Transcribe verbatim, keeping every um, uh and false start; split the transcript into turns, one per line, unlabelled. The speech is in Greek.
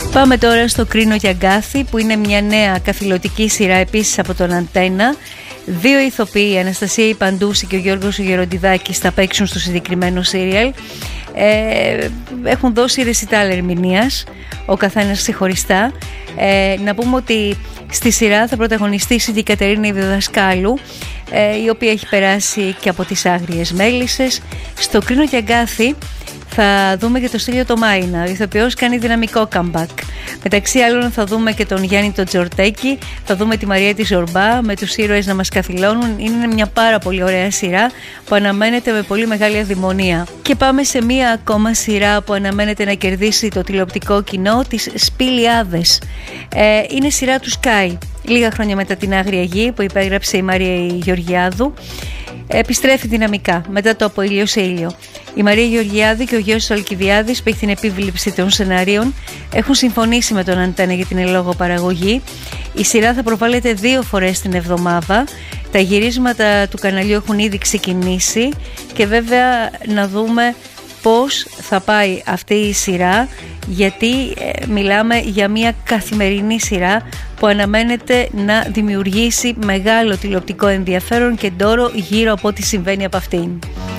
Πάμε τώρα στο Κρίνο και Αγκάθι, που είναι μια νέα καθηλωτική σειρά επίσης από τον Αντένα. Δύο ηθοποιοί, η Αναστασία Ιππαντούση και ο Γιώργος ο Γεροντιδάκης, θα παίξουν στο συγκεκριμένο σύριαλ. Ε, έχουν δώσει ρεσιτάλ ερμηνείας, ο καθένας ξεχωριστά. Ε, να πούμε ότι στη σειρά θα πρωταγωνιστήσει την Κατερίνα Διδασκάλου, ε, η οποία έχει περάσει και από τις Άγριες Μέλισσες. Στο Κρίνο και Αγκάθι θα δούμε και το Στέλιο το Μάινα. Ο ηθοποιός κάνει δυναμικό comeback. Μεταξύ άλλων θα δούμε και τον Γιάννη τον Τζορτέκη, θα δούμε τη Μαρία τη Ζορμπά με τους ήρωες να μας καθυλώνουν. Είναι μια πάρα πολύ ωραία σειρά που αναμένεται με πολύ μεγάλη αδημονία. Και πάμε σε μια ακόμα σειρά που αναμένεται να κερδίσει το τηλεοπτικό κοινό, τις Σπηλιάδες. Ε, είναι σειρά του Sky. Λίγα χρόνια μετά την Άγρια Γη που υπέγραψε η Μαρία Γεωργιάδου, επιστρέφει δυναμικά μετά το Από ήλιο σε ήλιο. Η Μαρία Γεωργιάδη και ο Γιώργος Αλκιβιάδης, που έχει την επίβλεψη των σεναρίων, έχουν συμφωνήσει με τον Αντένα για την ελόγω παραγωγή. Η σειρά θα προβάλλεται δύο φορές την εβδομάδα. Τα γυρίσματα του καναλιού έχουν ήδη ξεκινήσει και βέβαια να δούμε πώς θα πάει αυτή η σειρά, γιατί ε, μιλάμε για μια καθημερινή σειρά που αναμένεται να δημιουργήσει μεγάλο τηλεοπτικό ενδιαφέρον και ντόρο γύρω από ό,τι συμβαίνει από αυτήν.